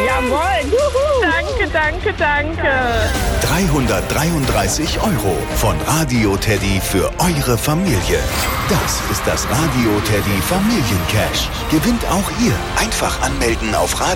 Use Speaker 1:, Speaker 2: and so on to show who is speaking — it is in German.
Speaker 1: Jawohl. Juhu. Danke.
Speaker 2: 333 € von Radio Teddy für eure Familie. Das ist das Radio Teddy Familiencash. Gewinnt auch ihr. Einfach anmelden auf